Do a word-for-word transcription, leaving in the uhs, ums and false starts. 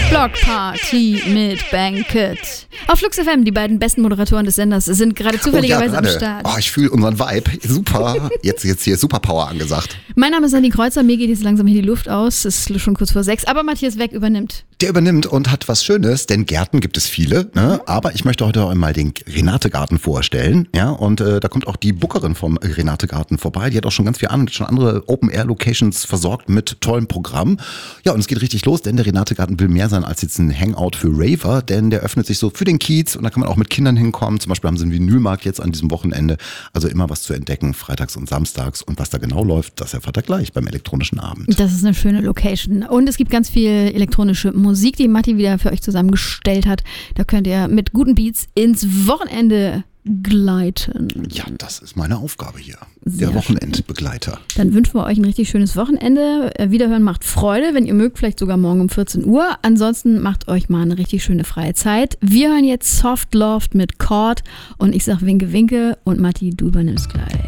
Block Party mit Bankett. Auf Flux F M, die beiden besten Moderatoren des Senders sind gerade zufälligerweise oh, ja, am Start. Oh, ich fühle unseren Vibe. Super. Jetzt, jetzt hier Superpower angesagt. Mein Name ist Nadine Kreuzer, mir geht jetzt langsam hier die Luft aus. Es ist schon kurz vor sechs, aber Matthias Weck übernimmt. Der übernimmt und hat was Schönes, denn Gärten gibt es viele, ne? Aber ich möchte heute einmal den Renate-Garten vorstellen, ja, und äh, da kommt auch die Bookerin vom Renate-Garten vorbei, die hat auch schon ganz viel an, schon andere Open-Air-Locations versorgt mit tollem Programm. Ja, und es geht richtig los, denn der Renate-Garten will mehr sein als jetzt ein Hangout für Raver, denn der öffnet sich so für den Kiez und da kann man auch mit Kindern hinkommen, zum Beispiel haben sie einen Vinylmarkt jetzt an diesem Wochenende, also immer was zu entdecken, freitags und samstags, und was da genau läuft, das erfahrt ihr gleich beim elektronischen Abend. Das ist eine schöne Location und es gibt ganz viel elektronische Musik. Musik, die Matti wieder für euch zusammengestellt hat. Da könnt ihr mit guten Beats ins Wochenende gleiten. Ja, das ist meine Aufgabe hier. Sehr der Wochenendbegleiter. Schön. Dann wünschen wir euch ein richtig schönes Wochenende. Wiederhören macht Freude, wenn ihr mögt, vielleicht sogar morgen um vierzehn Uhr. Ansonsten macht euch mal eine richtig schöne freie Zeit. Wir hören jetzt Soft Loft mit Chord und ich sag Winke Winke und Matti, du übernimmst gleich.